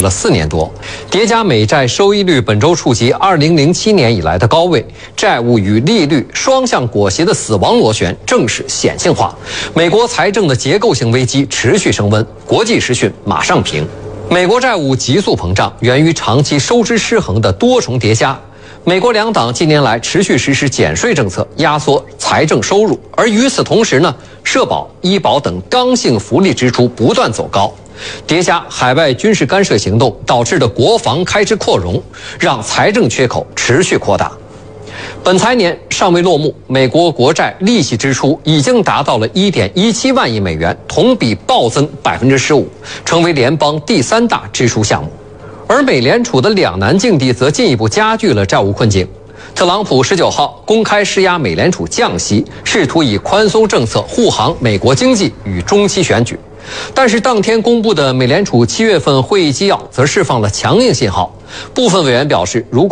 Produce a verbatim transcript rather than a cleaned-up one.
了四年多，叠加美债收益率本周触及二零零七年以来的高位，债务与利率双向裹挟的死亡螺旋正式显性化。美国财政的结构性危机持续升温，国际时讯马上评。美国债务急速膨胀，源于长期收支失衡的多重叠加。美国两党近年来持续实施减税政策，压缩财政收入，而与此同时呢，社保、医保等刚性福利支出不断走高，叠加海外军事干涉行动导致的国防开支扩容，让财政缺口持续扩大。本财年尚未落幕，美国国债利息支出已经达到了 一点一七万亿美元，同比暴增 百分之十五， 成为联邦第三大支出项目。而美联储的两难境地则进一步加剧了债务困境。特朗普十九号公开施压美联储降息，试图以宽松政策护航美国经济与中期选举。但是当天公布的美联储七月份会议纪要则释放了强硬信号。部分委员表示，如果